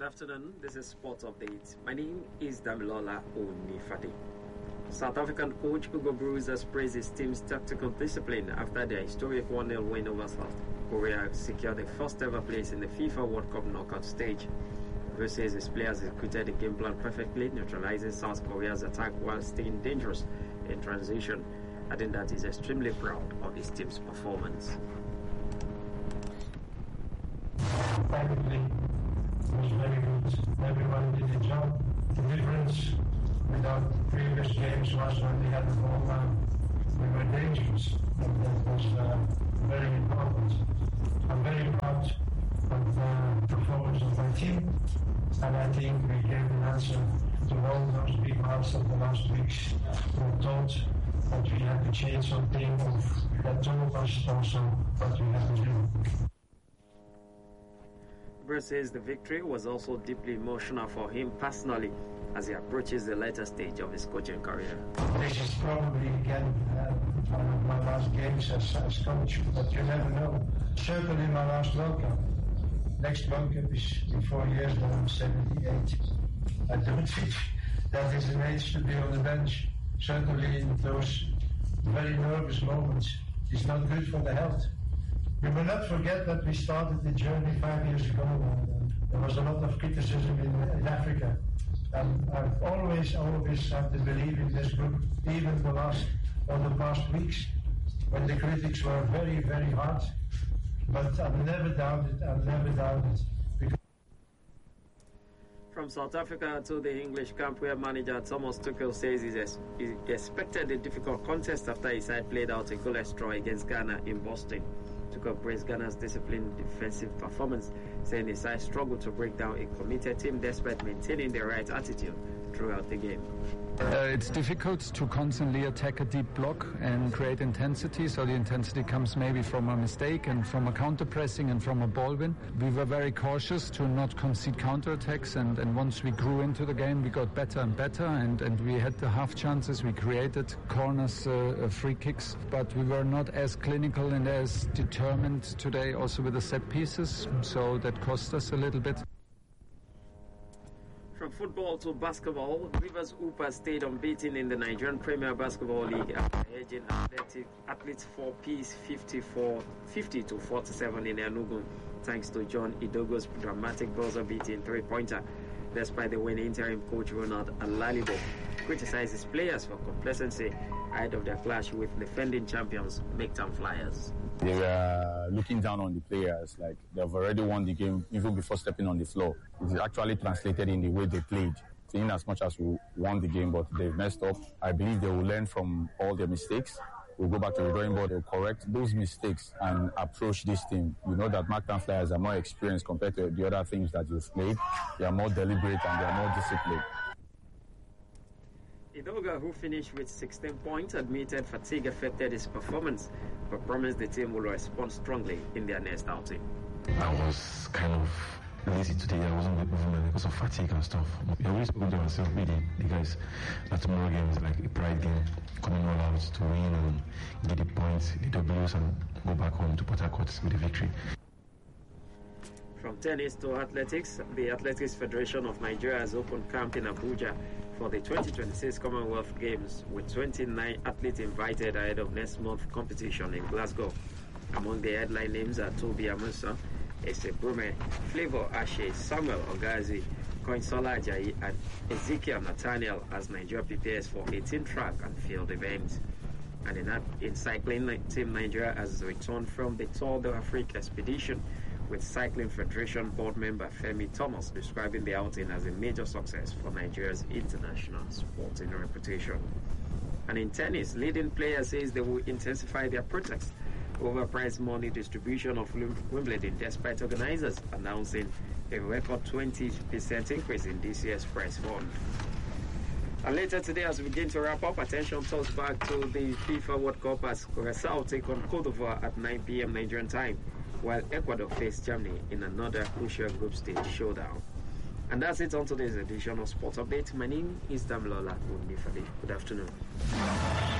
Good afternoon, this is Sports Update. My name is Damilola Onifade. South African coach Hugo Broos has praised his team's tactical discipline after their historic 1-0 win over South Korea secured the first ever place in the FIFA World Cup knockout stage. Broos says his players executed the game plan perfectly, neutralizing South Korea's attack while staying dangerous in transition, adding that he's extremely proud of his team's performance. Technically, it was very good. Everyone did the job. The difference without previous games was when they had the ball down, we were dangerous. And that was very important. I'm very proud of the performance of my team, and I think we gave an answer to all those big hearts of the last weeks who thought that we had to change something, that told us also what we had to do. Broos says the victory was also deeply emotional for him personally as he approaches the later stage of his coaching career. This is probably again one of my last games as coach, but you never know. Certainly my last World Cup. Next World Cup is in 4 years, but I'm 78. I don't think that is an age to be on the bench. Certainly in those very nervous moments, it's not good for the health. We will not forget that we started the journey 5 years ago. There was a lot of criticism in Africa. I've always had to believe in this group, even the past weeks, when the critics were very, very hard. But I've never doubted. From South Africa to the English camp, where manager Thomas Tuchel says he expected a difficult contest after his side played out a goalless draw against Ghana in Boston. Tuchel praised Ghana's disciplined defensive performance, saying his side struggled to break down a committed team despite maintaining the right attitude throughout the game. It's difficult to constantly attack a deep block and create intensity, so the intensity comes maybe from a mistake and from a counter-pressing and from a ball win. We were very cautious to not concede counter-attacks, and once we grew into the game we got better and better, and we had the half chances, we created corners, free kicks, but we were not as clinical and as determined today also with the set pieces, so that cost us a little bit. From football to basketball, Rivers Upa stayed unbeaten in the Nigerian Premier Basketball League after edging Athletes 4Ps 50 to 47 in Enugu, thanks to John Idogo's dramatic buzzer-beating three-pointer. Despite the win, interim coach Ronald Alalibo criticized his players for complacency ahead of their clash with defending champions Mactown Flyers. They were looking down on the players, like they've already won the game even before stepping on the floor. It is actually translated in the way they played. In as much as we won the game, but they've messed up. I believe they will learn from all their mistakes. We'll go back to the drawing board, they'll correct those mistakes and approach this team. You know that Mactown Flyers are more experienced compared to the other teams that you've played. They are more deliberate and they are more disciplined. Idoga, who finished with 16 points, admitted fatigue affected his performance, but promised the team will respond strongly in their next outing. I was kind of lazy today. I wasn't moving because of fatigue and stuff. We always spoke to ourselves, the guys, that tomorrow game is like a pride game, coming all out to win and get the points, the W's, and go back home to Port Harcourt with a victory. From tennis to athletics, the Athletics Federation of Nigeria has opened camp in Abuja for the 2026 Commonwealth Games, with 29 athletes invited ahead of next month's competition in Glasgow. Among the headline names are Toby Amusa, Ese Brume, Flavor Ashe, Samuel Ogazi, Koinsola Ajayi, and Ezekiel Nathaniel as Nigeria prepares for 18 track and field events. And in cycling, Team Nigeria has returned from the Tour de Afrique expedition, with Cycling Federation board member Femi Thomas describing the outing as a major success for Nigeria's international sporting reputation. And in tennis, leading players says they will intensify their protest over prize money distribution of Wimbledon, despite organizers announcing a record 20% increase in this year's prize fund. And later today, as we begin to wrap up, attention turns back to the FIFA World Cup as Curaçao take on Cote d'Ivoire at 9 p.m. Nigerian time, while Ecuador face Germany in another crucial group stage showdown. And that's it on today's edition of Sports Update. My name is Damilola Onifade. Good afternoon.